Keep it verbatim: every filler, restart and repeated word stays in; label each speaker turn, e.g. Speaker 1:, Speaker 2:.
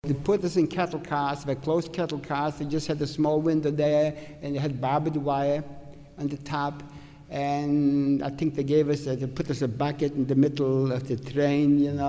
Speaker 1: They put us in cattle cars, they closed cattle cars, they just had a small window there, and they had barbed wire on the top. And I think they gave us, uh, they put us a bucket in the middle of the train, you know.